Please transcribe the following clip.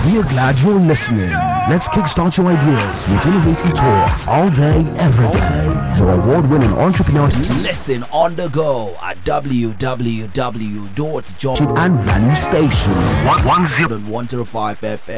We are glad you're listening. Let's kickstart your ideas with innovative talks all day, every day. Your award-winning entrepreneur. Listen on the go at www.job and value station 105 FM.